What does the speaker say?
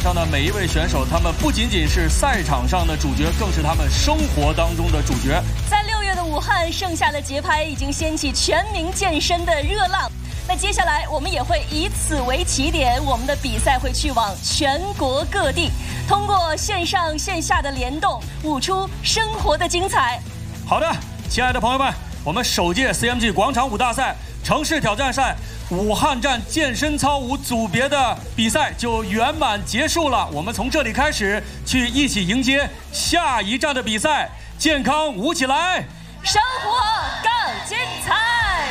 上的每一位选手，他们不仅仅是赛场上的主角，更是他们生活当中的主角。 在6月的武汉，盛夏的节拍已经掀起全民健身的热浪。那接下来我们也会以此为起点，我们的比赛会去往全国各地，通过线上线下的联动，舞出生活的精彩。 好的，亲爱的朋友们，我们首届 CMG 广场舞大赛城市挑战赛武汉站健身操舞组别的比赛就圆满结束了。我们从这里开始，去一起迎接下一站的比赛，健康舞起来， 生活更精彩。